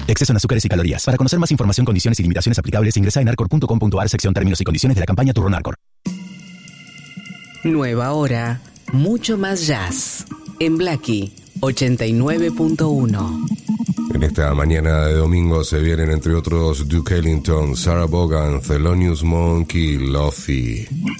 Exceso en azúcares y calorías. Para conocer más información, condiciones y limitaciones aplicables, ingresa en arcor.com.ar, sección términos y condiciones de la campaña Turrón Arcor. Nueva hora, mucho más jazz. En Blackie 89.1. En esta mañana de domingo se vienen entre otros Duke Ellington, Sarah Vaughan, Thelonious Monk y Lofi.